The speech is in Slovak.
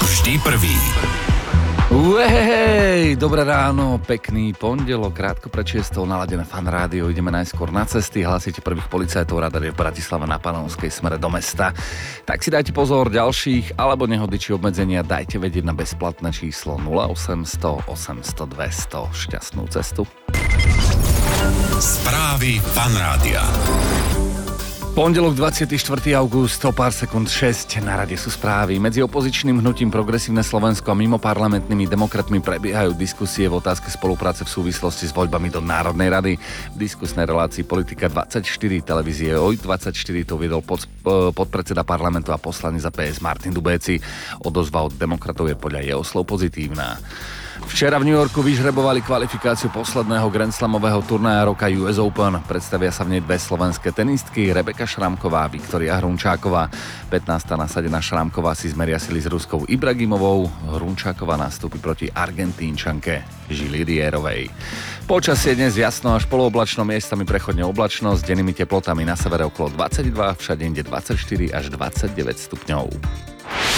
vždy prvý. Hej, dobré ráno, pekný pondelok, krátko pred 6 naladené Fan Rádio. Ideme najskôr na cesty, hlasíte prvých policajtov, radar je v Bratislave na Panonskej smere do mesta. Tak si dajte pozor, ďalších alebo nehody či obmedzenia dajte vedieť na bezplatné číslo 0800 800 200. Šťastnú cestu. Správy Fan Rádia. Pondelok 24. august, o pár sekúnd 6, na rade sú správy. Medzi opozičným hnutím Progresívne Slovensko a mimoparlamentnými demokratmi prebiehajú diskusie v otázke spolupráce v súvislosti s voľbami do Národnej rady. V diskusnej relácii Politika 24 televízie OJ24 to viedol podpredseda parlamentu a poslanec za PS Martin Dubéci. Odozva od demokratov je podľa jeho slov pozitívna. Včera v New Yorku vyžrebovali kvalifikáciu posledného Grand Slamového turnaja roka US Open. Predstavia sa v nej dve slovenské tenistky, Rebeka Šramková a Viktória Hrunčáková. 15. nasadená Šramková si zmeria sily s Ruskou Ibragimovou. Hrunčáková nastúpi proti Argentínčanke Žili Rierovej. Počasie dnes jasno až polooblačno, miestami prechodne oblačno s dennými teplotami na severe okolo 22, všade inde 24 až 29 stupňov.